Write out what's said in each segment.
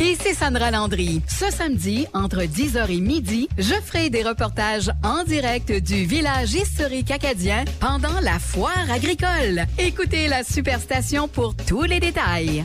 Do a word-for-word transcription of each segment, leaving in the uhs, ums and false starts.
Ici Sandra Landry. Ce samedi, entre dix heures et midi, je ferai des reportages en direct du village historique acadien pendant la foire agricole. Écoutez la Superstation pour tous les détails.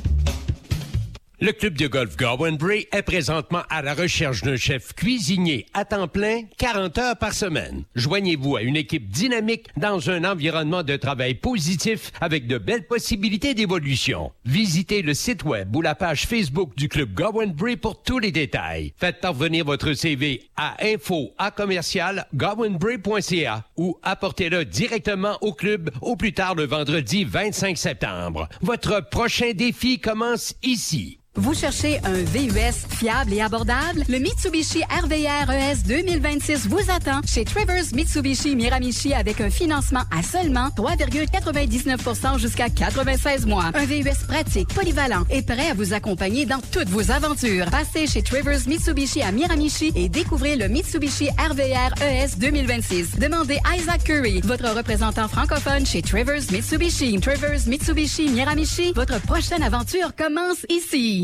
Le club de golf Gowanbury est présentement à la recherche d'un chef cuisinier à temps plein, quarante heures par semaine. Joignez-vous à une équipe dynamique dans un environnement de travail positif avec de belles possibilités d'évolution. Visitez le site web ou la page Facebook du club Gowanbury pour tous les détails. Faites parvenir votre C V à info à commercial gowanbury point c a ou apportez-le directement au club au plus tard le vendredi vingt-cinq septembre. Votre prochain défi commence ici. Vous cherchez un V U S fiable et abordable? Le Mitsubishi R V R E S deux mille vingt-six vous attend chez Travers Mitsubishi Miramichi avec un financement à seulement trois virgule quatre-vingt-dix-neuf pour cent jusqu'à quatre-vingt-seize mois. Un V U S pratique, polyvalent et prêt à vous accompagner dans toutes vos aventures. Passez chez Travers Mitsubishi à Miramichi et découvrez le Mitsubishi R V R E S deux mille vingt-six. Demandez Isaac Curry, votre représentant francophone chez Travers Mitsubishi. Travers Mitsubishi Miramichi, votre prochaine aventure commence ici.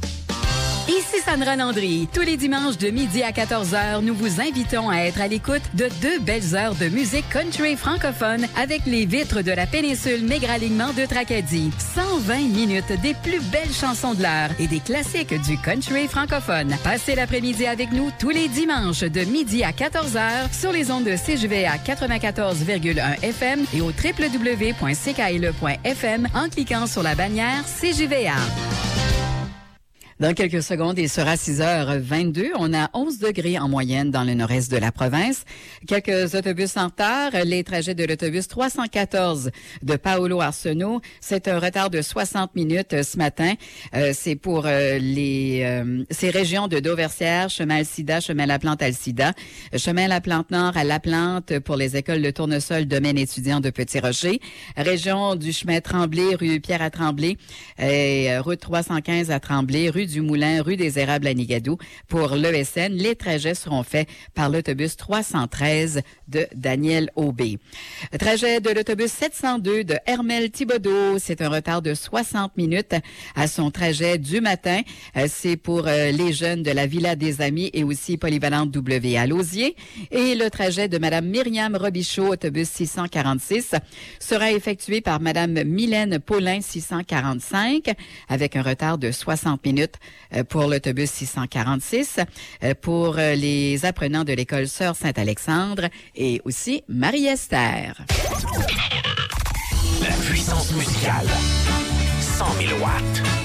Ici Sandra Landry. Tous les dimanches de midi à quatorze heures, nous vous invitons à être à l'écoute de deux belles heures de musique country francophone avec les vitres de la péninsule Mégralignement de Tracadie. cent vingt minutes des plus belles chansons de l'heure et des classiques du country francophone. Passez l'après-midi avec nous tous les dimanches de midi à quatorze heures sur les ondes de C J V A quatre-vingt-quatorze virgule un F M et au w w w point c k l e point f m en cliquant sur la bannière C J V A. Dans quelques secondes, il sera six heures vingt-deux. On a onze degrés en moyenne dans le nord-est de la province. Quelques autobus en retard. Les trajets de l'autobus trois cent quatorze de Paolo Arsenault, c'est un retard de soixante minutes ce matin. Euh, c'est pour euh, les euh, ces régions de Dauversière, chemin Alcida, chemin La Plante Alcida, chemin La Plante Nord à La Plante pour les écoles de Tournesol, domaine étudiant de Petit-Rocher, région du chemin Tremblay, rue Pierre à Tremblay, et euh, route trois cent quinze à Tremblay, rue du Moulin, rue des Érables à Nigadou. Pour l'E S N, les trajets seront faits par l'autobus trois cent treize de Daniel Aubé. Trajet de l'autobus sept cent deux de Hermel Thibodeau. C'est un retard de soixante minutes à son trajet du matin. C'est pour les jeunes de la Villa des Amis et aussi Polyvalente W à Lausier. Et le trajet de Madame Myriam Robichaud, autobus six cent quarante-six, sera effectué par Madame Mylène Paulin, six cent quarante-cinq, avec un retard de soixante minutes pour l'autobus six cent quarante-six, pour les apprenants de l'école Sœur Saint-Alexandre et aussi Marie-Esther. La puissance musicale, cent mille watts.